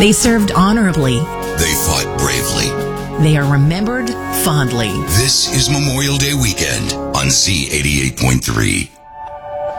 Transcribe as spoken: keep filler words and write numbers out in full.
They served honorably. They fought bravely. They are remembered fondly. This is Memorial Day weekend on C eighty-eight point three.